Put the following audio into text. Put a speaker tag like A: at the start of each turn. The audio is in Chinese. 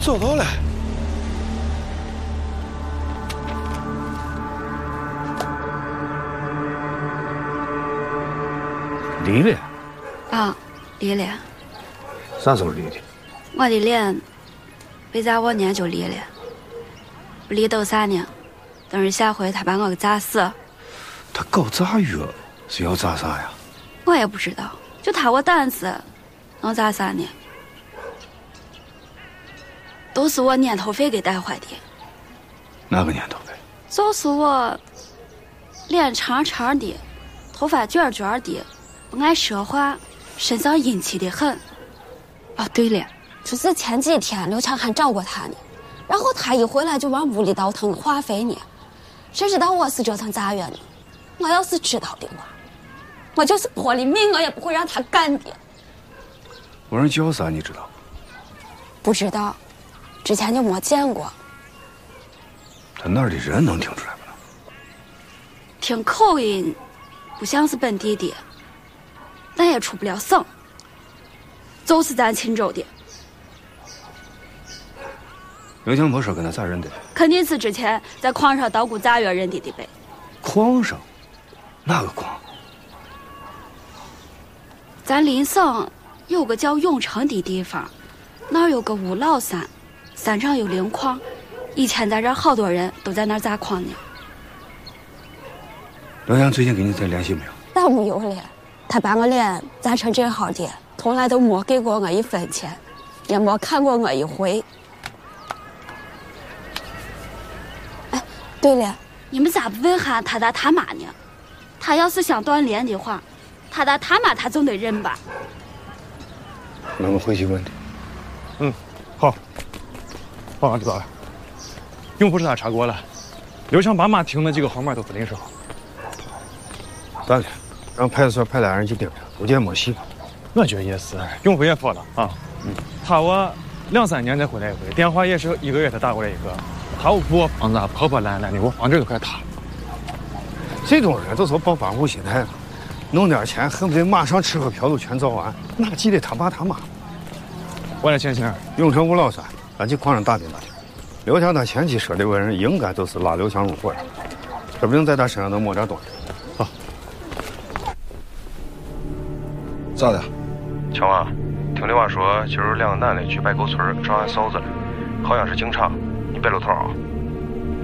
A: 找到了。离了？
B: 啊，离了。
A: 啥时候离的？
B: 我的脸没在我年就离了，不离都3年。等是下回他把我给砸死。
A: 他搞炸药是要炸啥呀？
B: 我也不知道，就他我胆子，能砸3年？都是我年头费给带坏的。
A: 哪个年头费？
B: 就是我脸长长的，头发卷卷的，不爱说话，身上阴气的很。哦，对了，就是前几天刘强还找过他呢，然后他一回来就往屋里倒腾化肥呢。谁知道我是这层炸药呢？我要是知道的话，我就是泼了命我也不会让他干的。
A: 我人叫啥你知道？
B: 不知道，之前就没见过。
A: 他那儿的人能听出来不能？
B: 听口音不像是本地的，但也出不了省，就是咱钦州的。
A: 刘强波说跟他咋认的？
B: 肯定是之前在矿上捣鼓炸药认的呗。
A: 矿上？哪个矿？
B: 咱邻省有个叫永城的地方，那儿有个五老山，山上有灵矿，以前在这儿好多人都在那儿砸矿呢。
A: 刘强最近跟你再联系没有？
B: 咋没有了？他把我脸砸成这号的，从来都没给过我1分钱，也没看过我1回。哎，对了，你们咋不问下他大他妈呢？他要是想断联的话，他大他妈他总得认吧？
A: 那我回去问他。
C: 好。报告知道了。永福是他查过了，刘强爸妈听那几个号码都不灵手。
A: 咋的？让派出所派2人去盯着，估计也没戏。
C: 我觉得也是，永福也说了啊，他我2、3年才回来一回，电话也是1个月才打过来一个。他我我房子破破烂烂的，我房子都快塌了。
A: 这种人都是抱保护心态了，弄点钱恨不得马上吃喝嫖赌全糟完，哪记得他爸他妈？
C: 我来签信。
A: 永城五老山，咱去矿上打听打听。刘强他前妻说的为人应该都是拉刘强入伙的，说不定在他身上能摸点东西。好，咋的？
D: 强啊，听刘娃说，今儿2个男的去白沟村找俺嫂子了，好像是警察，你别露头啊。